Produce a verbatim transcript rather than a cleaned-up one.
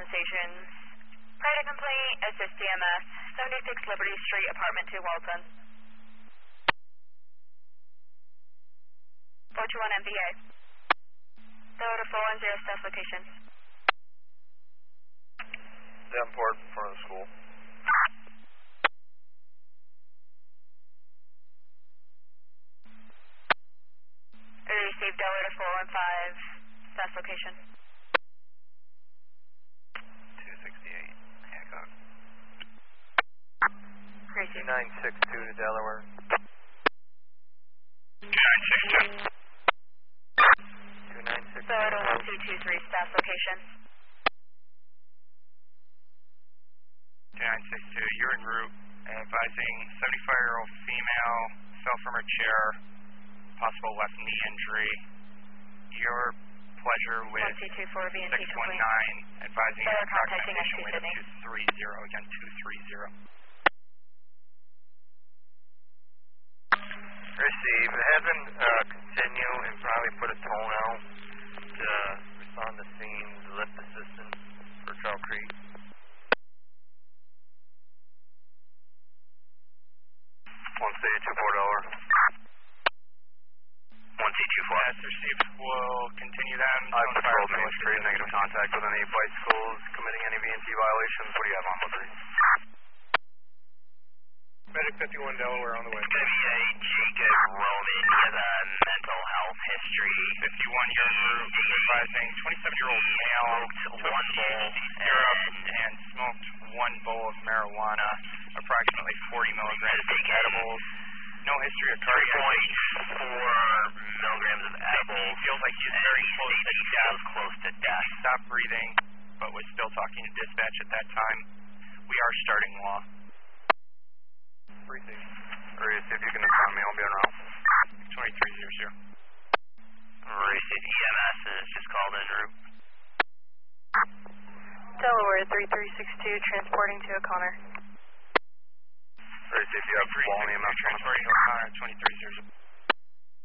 sensations. Private complaint, assist D M S, seventy-six Liberty Street, apartment two, Walton. four two one M V A. Delta four one zero, staff location. Davenport, in front of the school. Received Delta four one five, staff location. two sixty-eight, Hancock. Received. nine six two to Delaware. nine six two. two nine six two. Delta one two two three, staff location. two nine six two, you're en route, advising seventy-five-year-old female, fell from her chair, possible left knee injury. Your pleasure with one two two four V N T six one complete. nine, advising They an are contacting approximation us weight of Sydney. two three zero, again two three zero. Receive. Have them uh, continue and probably put a tone out to respond to scenes, lift assistance for Trail Creek. one C two four dollar. one C two four. As received, we'll continue them. I patrolled Main Street, negative contact with any bicycles committing any V N T violations. What do you have on Liberty? Medic fifty-one Delaware on the way. It's going to be a Jacob Roman. He has a mental health history. fifty-one, you're en route, advising twenty-seven-year-old male, Smoked took one bowl syrup and and smoked one bowl of marijuana, approximately forty milligrams of edibles. No history of cardiac. two point four milligrams of edibles. Feels like he's very close to death. close to death. He stopped breathing, but was still talking to dispatch at that time. We are starting law. Receive. Alright, see if you can inform me. I'll be on route. twenty-three zero zero. Racing E M S is just called en route. Delaware three three six two, transporting to O'Connor. Alright, see if you have volume. Transporting to O'Connor, twenty-three zero zero.